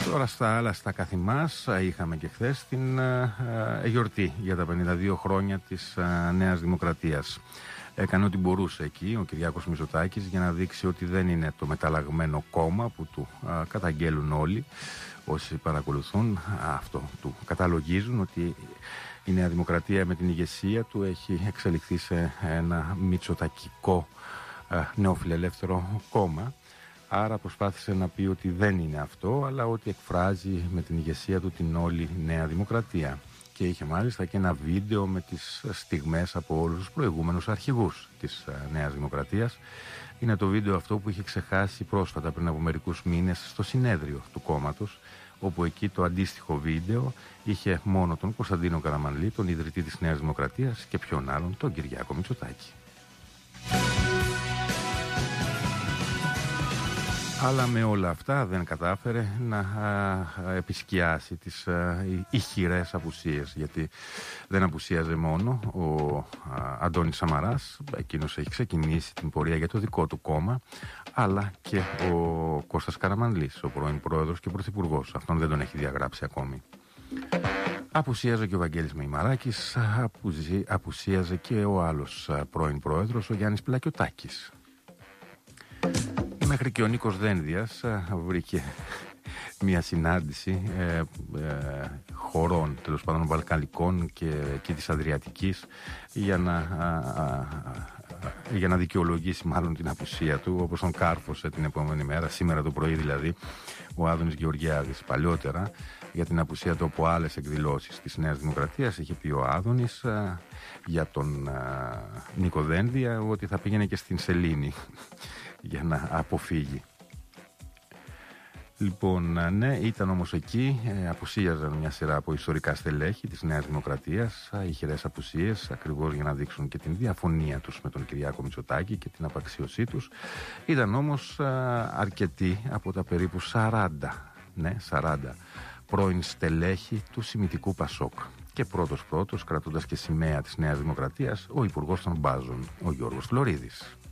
Τώρα στα άλλα, στα καθημάς, είχαμε και χθες την γιορτή για τα 52 χρόνια της Νέας Δημοκρατίας. Έκανε ό,τι μπορούσε εκεί ο Κυριάκος Μητσοτάκης για να δείξει ότι δεν είναι το μεταλλαγμένο κόμμα που του καταγγέλουν όλοι. Όσοι παρακολουθούν αυτό, του καταλογίζουν ότι η Νέα Δημοκρατία με την ηγεσία του έχει εξελιχθεί σε ένα μητσοτακικό νεοφιλελεύθερο κόμμα. Άρα προσπάθησε να πει ότι δεν είναι αυτό, αλλά ότι εκφράζει με την ηγεσία του την όλη Νέα Δημοκρατία. Και είχε μάλιστα και ένα βίντεο με τις στιγμές από όλους τους προηγούμενους αρχηγούς της Νέας Δημοκρατίας. Είναι το βίντεο αυτό που είχε ξεχάσει πρόσφατα πριν από μερικούς μήνες στο συνέδριο του κόμματος, όπου εκεί το αντίστοιχο βίντεο είχε μόνο τον Κωνσταντίνο Καραμανλή, τον ιδρυτή της Νέας Δημοκρατίας, και ποιον άλλον, τον Κυριάκο Μητσοτάκη. Αλλά με όλα αυτά δεν κατάφερε να επισκιάσει τις ηχηρές απουσίες, γιατί δεν απουσίαζε μόνο ο Αντώνης Σαμαράς, εκείνος έχει ξεκινήσει την πορεία για το δικό του κόμμα, αλλά και ο Κώστας Καραμανλής, ο πρώην πρόεδρος και πρωθυπουργός. Αυτόν δεν τον έχει διαγράψει ακόμη. Απουσίαζε και ο Βαγγέλης Μεϊμαράκης, απουσίαζε και ο άλλος πρώην πρόεδρος, ο Γιάννης Πλακιωτάκης. Μέχρι και ο Νίκος Δένδιας βρήκε μια συνάντηση χωρών, τέλος πάντων βαλκανικών και της Αδριατικής, για να δικαιολογήσει μάλλον την απουσία του, όπως τον κάρφωσε την επόμενη μέρα, σήμερα το πρωί δηλαδή, ο Άδωνης Γεωργιάδης. Παλιότερα για την απουσία του από άλλες εκδηλώσεις της Νέας Δημοκρατίας είχε πει ο Άδωνης για τον Νίκο Δένδια ότι θα πήγαινε και στην Σελήνη για να αποφύγει. Λοιπόν, ναι, ήταν όμως εκεί, απουσίαζαν μια σειρά από ιστορικά στελέχη της Νέας Δημοκρατίας, ηχηρές απουσίες, ακριβώς για να δείξουν και την διαφωνία τους με τον Κυριάκο Μητσοτάκη και την απαξίωσή τους. Ήταν όμως αρκετοί από τα περίπου 40 πρώην στελέχη του Συμμιτικού Πασόκ. Και πρώτος, κρατώντας και σημαία της Νέας Δημοκρατίας, ο Υπουργός των Μπάζων, ο Γιώργος Φλωρίδης.